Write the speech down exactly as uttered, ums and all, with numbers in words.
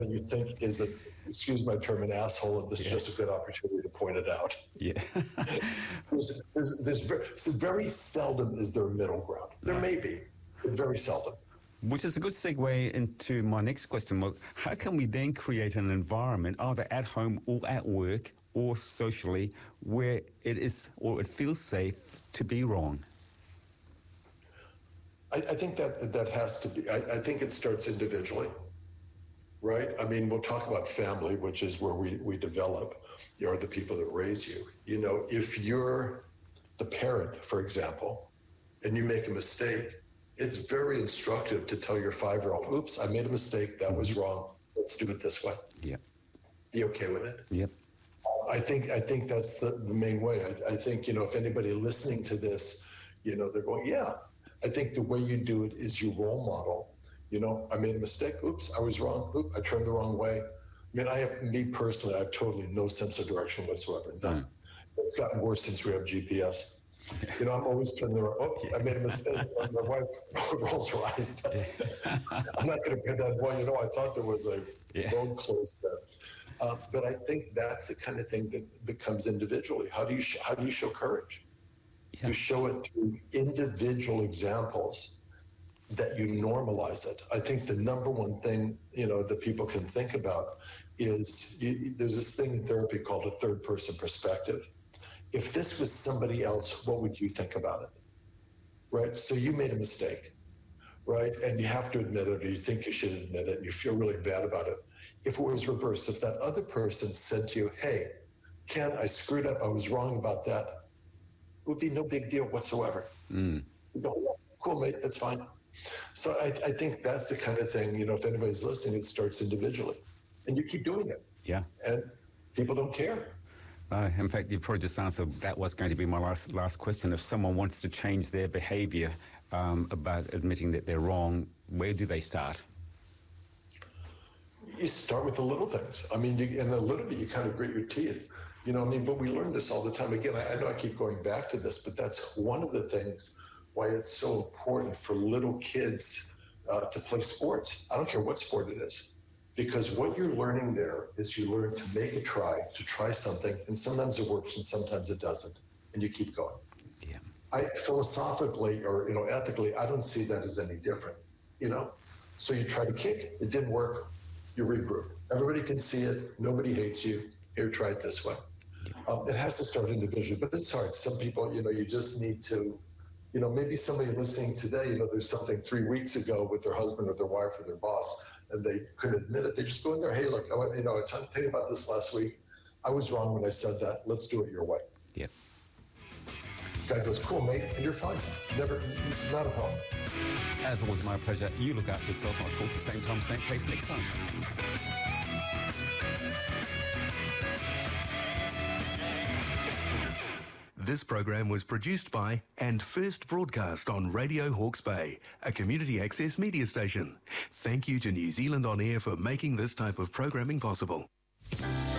you think is, a, excuse my term, an asshole, and this yeah. is just a good opportunity to point it out. Yeah. there's, there's, there's very, so very seldom is there a middle ground. There no. may be, but very seldom. Which is a good segue into my next question. How can we then create an environment, either at home or at work or socially, where it is or it feels safe to be wrong? I, I think that that has to be, I, I think it starts individually, right? I mean, we'll talk about family, which is where we, we develop, you know, the people that raise you. You know, if you're the parent, for example, and you make a mistake, it's very instructive to tell your five-year-old, oops, I made a mistake, that was wrong, let's do it this way. Yeah. Be okay with it? Yep. I think I think that's the, the main way. I, I think, you know, if anybody listening to this, you know, they're going, yeah, I think the way you do it is you role model. You know, I made a mistake. Oops, I was wrong. Oops, I turned the wrong way. I mean, I have, me personally, I have totally no sense of direction whatsoever. None. Mm. It's gotten worse since we have G P S. You know, I'm always turning the wrong, oh, yeah. I made a mistake. My wife rolls her eyes. I'm not going to put that, well, you know, I thought there was a yeah. road closed there. Uh, but I think that's the kind of thing that becomes individually. How do you sh- how do you show courage? Yeah. You show it through individual examples that you normalize it. I think the number one thing, you know, that people can think about is you, there's this thing in therapy called a third person perspective. If this was somebody else, what would you think about it? Right? So you made a mistake, right? And you have to admit it, or you think you should admit it, and you feel really bad about it. If it was reversed, if that other person said to you, hey, Ken, I screwed up, I was wrong about that, it would be no big deal whatsoever. Mm. You go, yeah, cool, mate, that's fine. So I, I think that's the kind of thing, you know, if anybody's listening, it starts individually. And you keep doing it. Yeah. And people don't care. Uh, in fact, you probably just answered that was going to be my last last question. If someone wants to change their behaviour um, about admitting that they're wrong, where do they start? You start with the little things. I mean, you, and a little bit, you kind of grit your teeth. You know, I mean, but we learn this all the time. Again, I, I know I keep going back to this, but that's one of the things why it's so important for little kids uh, to play sports. I don't care what sport it is. Because what you're learning there is you learn to make a try, to try something, and sometimes it works and sometimes it doesn't, and you keep going. Yeah. I philosophically or you know ethically, I don't see that as any different. You know, so you try to kick, it didn't work, you regroup. Everybody can see it. Nobody hates you. Here, try it this way. Yeah. Um, it has to start individually, but it's hard. Some people, you know, you just need to. You know, maybe somebody listening today, you know, there's something three weeks ago with their husband or their wife or their boss, and they couldn't admit it. They just go in there, hey, look, I went, you know, I talked to you about this last week. I was wrong when I said that. Let's do it your way. Yeah. Guy goes, cool, mate, and you're fine. Never, not a problem. As always, my pleasure. You look after yourself. I'll talk to the same time, same place next time. This program was produced by and first broadcast on Radio Hawke's Bay, a community access media station. Thank you to New Zealand On Air for making this type of programming possible.